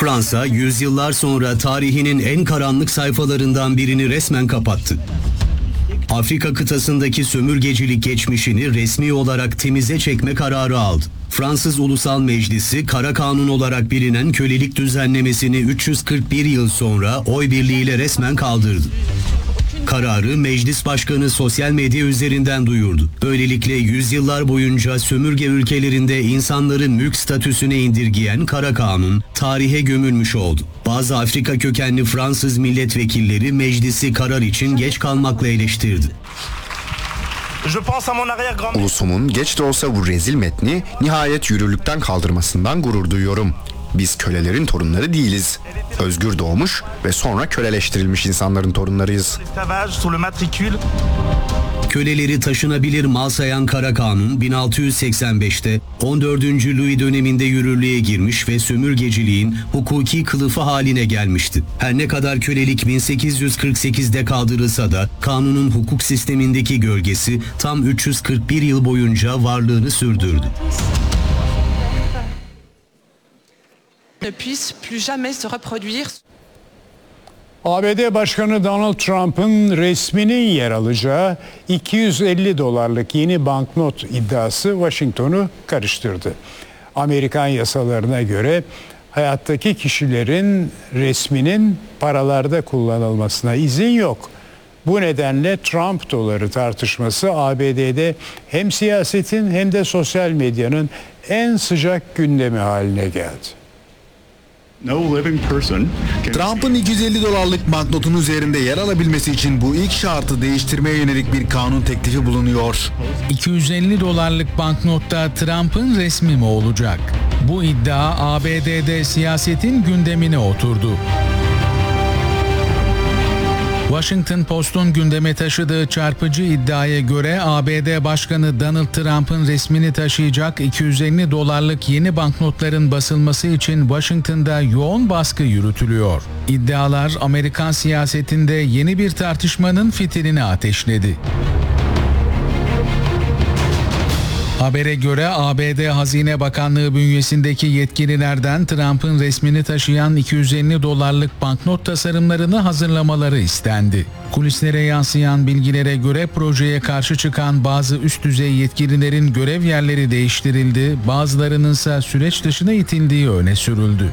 Fransa, yüzyıllar sonra tarihinin en karanlık sayfalarından birini resmen kapattı. Afrika kıtasındaki sömürgecilik geçmişini resmi olarak temize çekme kararı aldı. Fransız Ulusal Meclisi, kara kanun olarak bilinen kölelik düzenlemesini 341 yıl sonra oy birliğiyle resmen kaldırdı. Kararı Meclis Başkanı sosyal medya üzerinden duyurdu. Böylelikle yüzyıllar boyunca sömürge ülkelerinde insanların mülk statüsüne indirgeyen kara kanun tarihe gömülmüş oldu. Bazı Afrika kökenli Fransız milletvekilleri meclisi karar için geç kalmakla eleştirdi. Ulusumun geç de olsa bu rezil metni nihayet yürürlükten kaldırmasından gurur duyuyorum. Biz kölelerin torunları değiliz. Özgür doğmuş ve sonra köleleştirilmiş insanların torunlarıyız. Köleleri taşınabilir mal sayan kara kanun 1685'te 14. Louis döneminde yürürlüğe girmiş ve sömürgeciliğin hukuki kılıfı haline gelmişti. Her ne kadar kölelik 1848'de kaldırılsa da kanunun hukuk sistemindeki gölgesi tam 341 yıl boyunca varlığını sürdürdü. Ne puisse plus jamais se reproduire. ABD Başkanı Donald Trump'ın resminin yer alacağı $250 yeni banknot iddiası Washington'u karıştırdı. Amerikan yasalarına göre hayattaki kişilerin resminin paralarda kullanılmasına izin yok. Bu nedenle Trump doları tartışması ABD'de hem siyasetin hem de sosyal medyanın en sıcak gündemi haline geldi. Trump'ın $250 banknotun üzerinde yer alabilmesi için bu ilk şartı değiştirmeye yönelik bir kanun teklifi bulunuyor. $250 banknotta Trump'ın resmi mi olacak? Bu iddia ABD'de siyasetin gündemine oturdu. Washington Post'un gündeme taşıdığı çarpıcı iddiaya göre ABD Başkanı Donald Trump'ın resmini taşıyacak $250 yeni banknotların basılması için Washington'da yoğun baskı yürütülüyor. İddialar Amerikan siyasetinde yeni bir tartışmanın fitilini ateşledi. Habere göre ABD Hazine Bakanlığı bünyesindeki yetkililerden Trump'ın resmini taşıyan $250 banknot tasarımlarını hazırlamaları istendi. Kulislere yansıyan bilgilere göre projeye karşı çıkan bazı üst düzey yetkililerin görev yerleri değiştirildi, bazılarının ise süreç dışına itildiği öne sürüldü.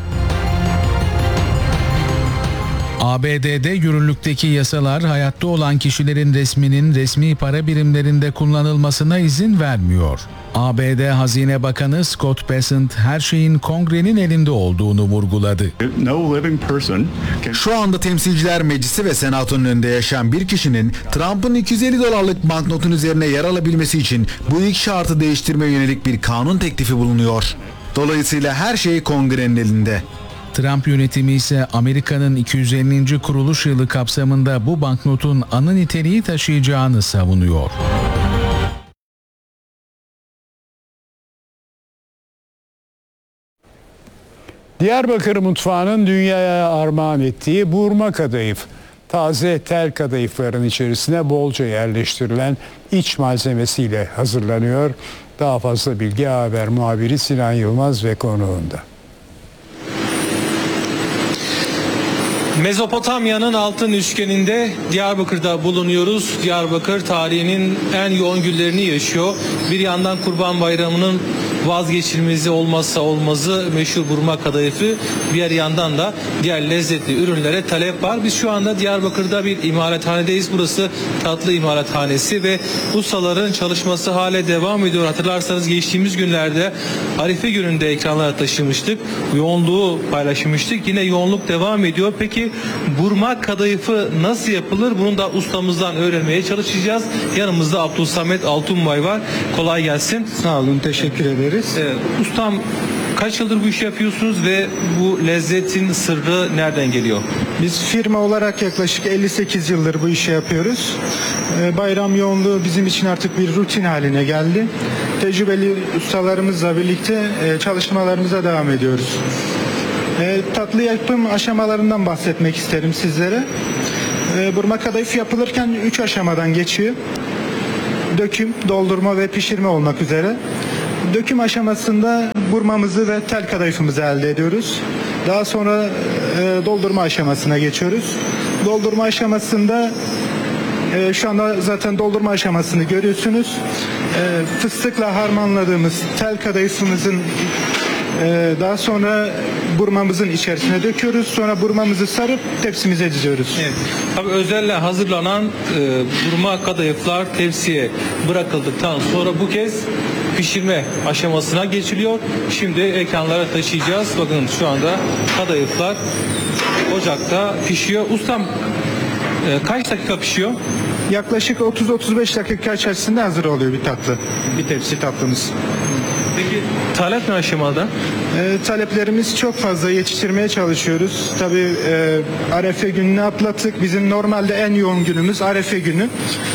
ABD'de yürürlükteki yasalar hayatta olan kişilerin resminin resmi para birimlerinde kullanılmasına izin vermiyor. ABD Hazine Bakanı Scott Bessent her şeyin Kongre'nin elinde olduğunu vurguladı. Şu anda Temsilciler Meclisi ve Senato'nun önünde yaşayan bir kişinin Trump'ın $250 banknotun üzerine yer alabilmesi için bu ilk şartı değiştirmeye yönelik bir kanun teklifi bulunuyor. Dolayısıyla her şey Kongre'nin elinde. Trump yönetimi ise Amerika'nın 250. kuruluş yılı kapsamında bu banknotun anı niteliği taşıyacağını savunuyor. Diyarbakır mutfağının dünyaya armağan ettiği burma kadayıf. Taze tel kadayıfların içerisine bolca yerleştirilen iç malzemesiyle hazırlanıyor. Daha fazla bilgi haber muhabiri Sinan Yılmaz ve konuğunda. Mezopotamya'nın altın üçgeninde Diyarbakır'da bulunuyoruz. Diyarbakır tarihinin en yoğun günlerini yaşıyor. Bir yandan Kurban Bayramı'nın vazgeçilmezi olmazsa olmazı meşhur burma kadayıfı, diğer yandan da diğer lezzetli ürünlere talep var. Biz şu anda Diyarbakır'da bir imalathanedeyiz. Burası tatlı imalathanesi ve ustaların çalışması hala devam ediyor. Hatırlarsanız geçtiğimiz günlerde Arife gününde ekranlara taşımıştık. Yoğunluğu paylaşmıştık. Yine yoğunluk devam ediyor. Peki burma kadayıfı nasıl yapılır? Bunu da ustamızdan öğrenmeye çalışacağız. Yanımızda Abdülsamet Altunbay var. Kolay gelsin. Sağ olun, teşekkür ederiz. Ustam, kaç yıldır bu işi yapıyorsunuz ve bu lezzetin sırrı nereden geliyor? Biz firma olarak yaklaşık 58 yıldır bu işi yapıyoruz. Bayram yoğunluğu bizim için artık bir rutin haline geldi. Tecrübeli ustalarımızla birlikte çalışmalarımıza devam ediyoruz. Tatlı yapım aşamalarından bahsetmek isterim sizlere. Burma kadayıf yapılırken 3 aşamadan geçiyor. Döküm, doldurma ve pişirme olmak üzere. Döküm aşamasında burmamızı ve tel kadayıfımızı elde ediyoruz. Daha sonra doldurma aşamasına geçiyoruz. Doldurma aşamasında şu anda zaten doldurma aşamasını görüyorsunuz. Fıstıkla harmanladığımız tel kadayıfımızın daha sonra burmamızın içerisine döküyoruz. Sonra burmamızı sarıp tepsimize diziyoruz. Evet. Tabii özelle hazırlanan burma kadayıflar tepsiye bırakıldıktan sonra bu kez pişirme aşamasına geçiliyor. Şimdi ekranlara taşıyacağız. Bakın şu anda kadayıflar ocakta pişiyor. Ustam kaç dakika pişiyor? Yaklaşık 30-35 dakika içerisinde hazır oluyor bir tatlı. Bir tepsi tatlımız. Peki talep ne aşamada? Taleplerimiz çok fazla, yetiştirmeye çalışıyoruz. Tabii Arefe gününü atlattık. Bizim normalde en yoğun günümüz Arefe günü.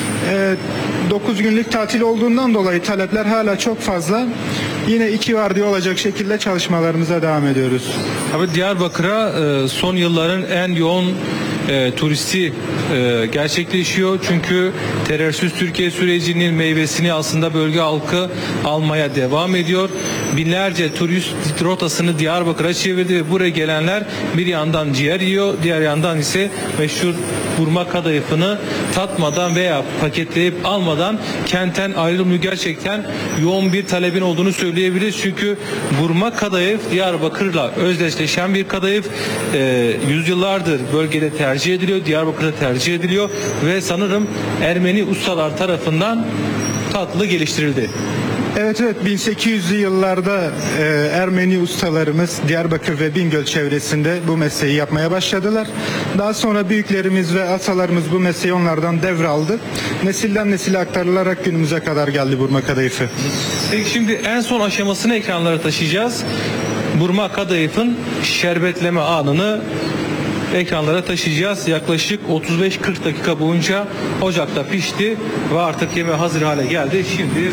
9 günlük tatil olduğundan dolayı talepler hala çok fazla. Yine 2 vardiya olacak şekilde çalışmalarımıza devam ediyoruz. Abi Diyarbakır'a son yılların en yoğun turisti gerçekleşiyor. Çünkü terörsüz Türkiye sürecinin meyvesini aslında bölge halkı almaya devam ediyor. Binlerce turist rotasını Diyarbakır'a çevirdi ve buraya gelenler bir yandan ciğer yiyor, diğer yandan ise meşhur burma kadayıfını tatmadan veya paketleyip almadan kentten ayrılmıyor. Gerçekten yoğun bir talebin olduğunu söyleyebiliriz. Çünkü burma kadayıf Diyarbakır'la özdeşleşen bir kadayıf. Yüzyıllardır bölgede tercih ediliyor, Diyarbakır'da tercih ediliyor ve sanırım Ermeni ustalar tarafından tatlı geliştirildi. Evet 1800'lü yıllarda Ermeni ustalarımız Diyarbakır ve Bingöl çevresinde bu mesleği yapmaya başladılar. Daha sonra büyüklerimiz ve atalarımız bu mesleği onlardan devraldı. Nesilden nesile aktarılarak günümüze kadar geldi burma kadayıfı. Peki şimdi en son aşamasını ekranlara taşıyacağız. Burma kadayıfın şerbetleme anını ekranlara taşıyacağız. Yaklaşık 35-40 dakika boyunca ocakta pişti ve artık yemeğe hazır hale geldi. Şimdi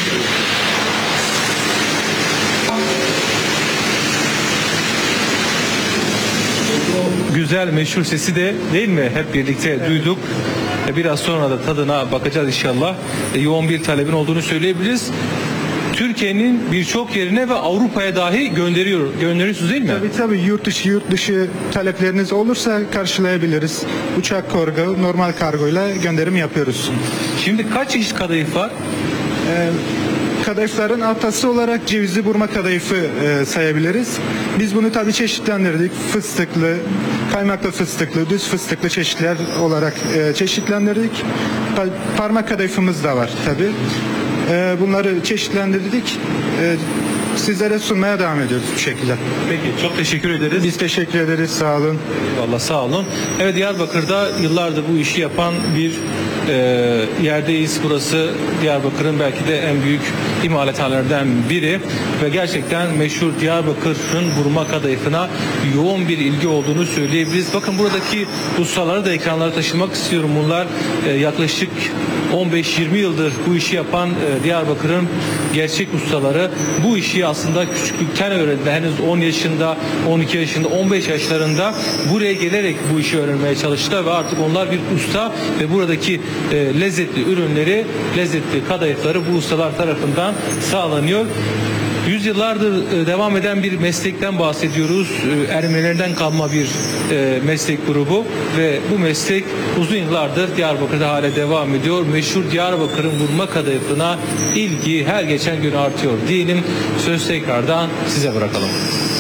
güzel meşhur sesi de değil mi hep birlikte duyduk. Biraz sonra da tadına bakacağız inşallah. Yoğun bir talebin olduğunu söyleyebiliriz. Türkiye'nin birçok yerine ve Avrupa'ya dahi gönderiyorsunuz değil mi? Tabii yurt dışı talepleriniz olursa karşılayabiliriz. Uçak kargo, normal kargoyla gönderim yapıyoruz. Şimdi kaç çeşit kadayıf var? Kadayıfların atası olarak cevizli burma kadayıfı sayabiliriz. Biz bunu tabii çeşitlendirdik. Fıstıklı, kaymaklı fıstıklı, düz fıstıklı çeşitler olarak çeşitlendirdik. Parmak kadayıfımız da var tabii. Bunları çeşitlendirdik. Sizlere sunmaya devam ediyoruz bu şekilde. Peki çok teşekkür ederiz. Biz teşekkür ederiz. Sağ olun. Vallahi sağ olun. Evet Diyarbakır'da yıllardır bu işi yapan bir yerdeyiz. Burası Diyarbakır'ın belki de en büyük imalathanelerden biri ve gerçekten meşhur Diyarbakır'ın burma kadayıfına yoğun bir ilgi olduğunu söyleyebiliriz. Bakın buradaki ustaları da ekranlara taşımak istiyorum. Bunlar yaklaşık 15-20 yıldır bu işi yapan Diyarbakır'ın gerçek ustaları. Bu işi aslında küçüklükten öğrendiler. Henüz 10 yaşında, 12 yaşında, 15 yaşlarında buraya gelerek bu işi öğrenmeye çalıştılar ve artık onlar bir usta ve buradaki lezzetli ürünleri, lezzetli kadayıfları bu ustalar tarafından sağlanıyor. Yüzyıllardır devam eden bir meslekten bahsediyoruz. Ermenilerden kalma bir meslek grubu ve bu meslek uzun yıllardır Diyarbakır'da hala devam ediyor. Meşhur Diyarbakır'ın burma kadayıfına ilgi her geçen gün artıyor diyelim. Söz tekrardan size bırakalım.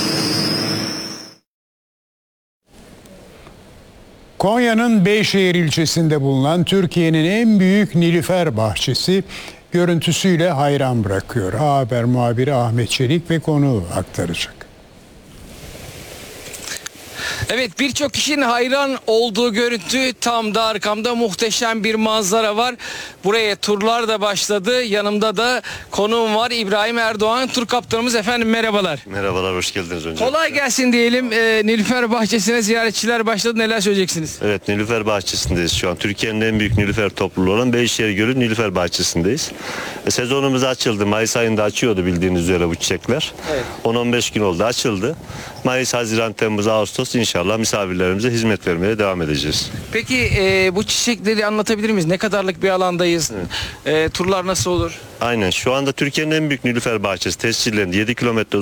Konya'nın Beyşehir ilçesinde bulunan Türkiye'nin en büyük nilüfer bahçesi görüntüsüyle hayran bırakıyor. Haber muhabiri Ahmet Çelik ve konuğu aktaracak. Evet, birçok kişinin hayran olduğu görüntü tam da arkamda muhteşem bir manzara var. Buraya turlar da başladı. Yanımda da konuğum var, İbrahim Erdoğan, tur kaptanımız. Efendim merhabalar. Merhabalar, hoş geldiniz önce. Kolay gelsin diyelim. Nilüfer bahçesine ziyaretçiler başladı. Neler söyleyeceksiniz? Evet, Nilüfer bahçesindeyiz şu an. Türkiye'nin en büyük nilüfer topluluğu olan Beyşehir Gölü Nilüfer bahçesindeyiz. Sezonumuz açıldı. Mayıs ayında açıyordu bildiğiniz üzere bu çiçekler. Evet. 10-15 gün oldu açıldı. Mayıs, Haziran, Temmuz, Ağustos inşallah İnşallah misafirlerimize hizmet vermeye devam edeceğiz. Peki bu çiçekleri anlatabilir miyiz? Ne kadarlık bir alandayız? Turlar nasıl olur? Aynen, şu anda Türkiye'nin en büyük nilüfer bahçesi tescillerinde 7 kilometre